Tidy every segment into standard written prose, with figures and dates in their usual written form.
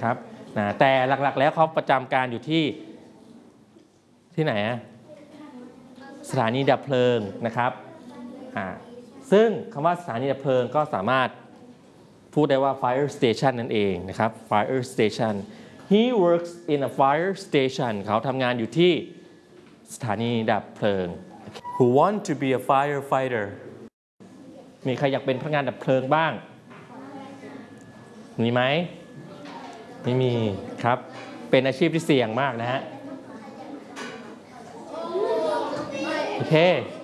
นะครับแต่หลักๆแล้วเขาประจำการอยู่ที่ไหนสถานีดับเพลิงนะครับซึ่งคำว่าสถานีดับเพลิงก็สามารถพูดได้ว่า fire station นั่นเองนะครับ fire station he works in a fire station เขาทำงานอยู่ที่สถานีดับเพลิง who want to be a firefighter มีใครอยากเป็นพนักงานดับเพลิงบ้างมีไหมไม่มีครับเป็นอาชีพที่เสี่ยงมากนะฮะโอเค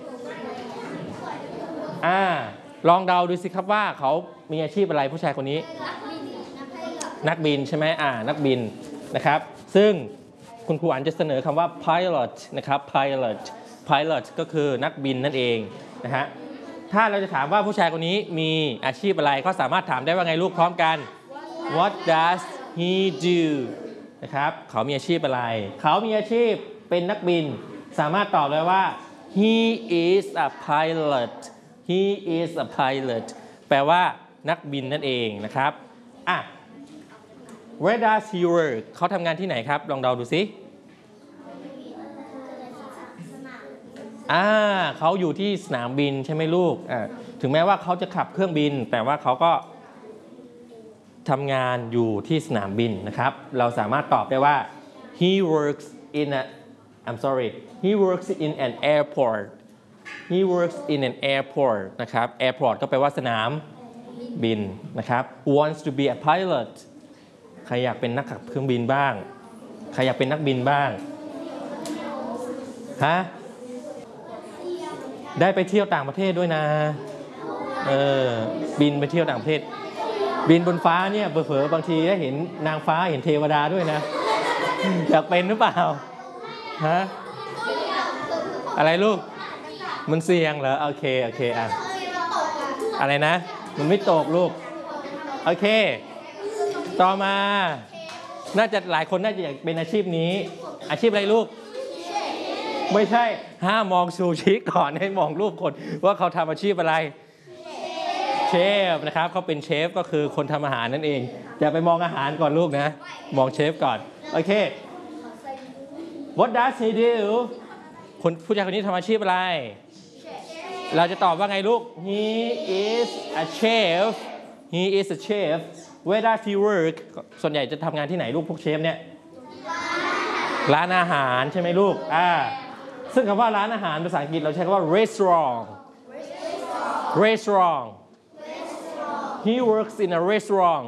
ลองเดาดูสิครับว่าเขามีอาชีพอะไรผู้ชายคนนี้นักบินใช่ไหมนักบินนะครับซึ่งคุณครูอันจะเสนอคำว่า pilot นะครับ pilot ก็คือนักบินนั่นเองนะฮะถ้าเราจะถามว่าผู้ชายคนนี้มีอาชีพอะไรก็สามารถถามได้ว่าไงลูกพร้อมกัน What does he do นะครับเขามีอาชีพอะไรเขามีอาชีพเป็นนักบินสามารถตอบได้ว่า he is a pilot he is a pilot แปลว่านักบินนั่นเองนะครับWhere does he work เขาทำงานที่ไหนครับลองเดาดูสิเขาอยู่ที่สนามบินใช่ไหมลูกถึงแม้ว่าเขาจะขับเครื่องบินแต่ว่าเขาก็ทำงานอยู่ที่สนามบินนะครับเราสามารถตอบได้ว่า he works in an airport he works in an airport นะครับ airport ก็แปลว่าสนามบินนะครับ wants to be a pilot ใครอยากเป็นนักขับเครื่องบินบ้างใครอยากเป็นนักบินบ้างได้ไปเที่ยวต่างประเทศด้วยนะบินไปเที่ยวต่างประเทศบินบนฟ้าเนี่ยเผลอๆบางทีได้เห็นนางฟ้าเห็นเทวดาด้วยนะอยากเป็นหรือเปล่าอะไรลูกมันเสี่ยงเหรอโอเคอะไรนะมันไม่ตกลูกโอเคต่อมาน่าจะหลายคนน่าจะอยากเป็นอาชีพนี้อาชีพอะไรลูกไม่ใช่ห้ามมองซูชิก่อนให้มองรูปคนว่าเขาทำอาชีพอะไรเชฟนะครับเขาเป็นเชฟก็คือคนทำอาหารนั่นเองอย่าไปมองอาหารก่อนลูกนะมองเชฟก่อนโอเค What does he do คนผู้ชายคนนี้ทำอาชีพอะไรเราจะตอบว่าไงลูก He is a chef He is a chef Where does he work ส่วนใหญ่จะทำงานที่ไหนลูกพวกเชฟเนี่ยร้านอาหารใช่ไหมลูกซึ่งคำว่าร้านอาหารภาษาอังกฤษเราใช้คำว่า restaurant He works in a restaurant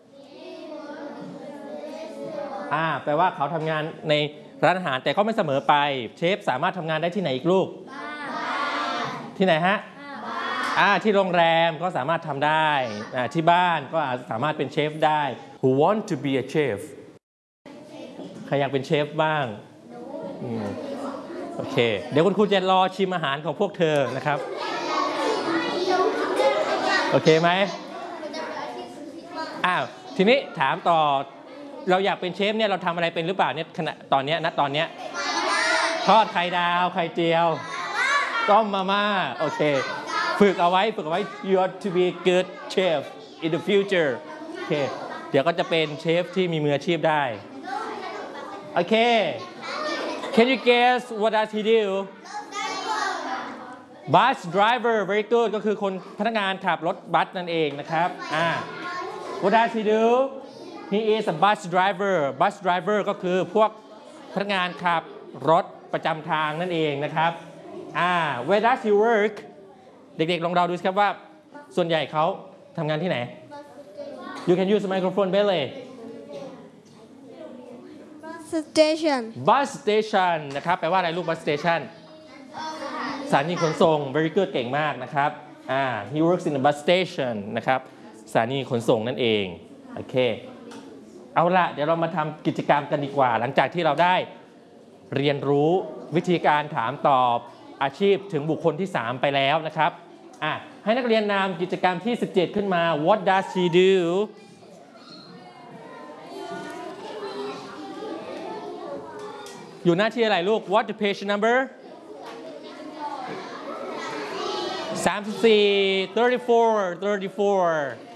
แปลว่าเขาทำงานในร้านอาหารแต่ก็ไม่เสมอไปเชฟสามารถทำงานได้ที่ไหนอีกลูกที่ไหนฮะที่โรงแรมก็สามารถทำได้ที่บ้านก็สามารถเป็นเชฟได้ Who want to be a chef ใครอยากเป็นเชฟบ้างโอเคเดี๋ยวคุณครูจะรอชิมอาหารของพวกเธอนะครับโอเคไหมทีนี้ถามต่อเราอยากเป็นเชฟเนี่ยเราทำอะไรเป็นหรือเปล่าเนี่ยตอนนี้ทอดไข่ดาวไข่เจียวต้มมาม่าโอเคฝึกเอาไว้you ought to be a good chef in the future โอเคเดี๋ยวก็จะเป็นเชฟที่มีมืออาชีพได้โอเค Can you guess what does he do Bus driver very good ก็คือคนพนักงานขับรถบัสนั่นเองนะครับWhat does he do He is a bus driver ก็คือพวกพนักงานขับรถประจำทางนั่นเองนะครับWhere does he work เด็กๆลองเดาดูสิครับว่าส่วนใหญ่เขาทำงานที่ไหน You can use the microphone Bailey Bus station นะครับแปลว่าอะไรลูก Bus station สถานีขนส่ง very good เก่งมากนะครับHe works in a bus station นะครับสถานีขนส่งนั่นเองโอเคเอาละเดี๋ยวเรามาทำกิจกรรมกันดีกว่าหลังจากที่เราได้เรียนรู้วิธีการถามตอบอาชีพถึงบุคคลที่3ไปแล้วนะครับให้นักเรียนนำกิจกรรมที่17ขึ้นมา What does he do อยู่หน้าที่อะไรลูก What the page number 34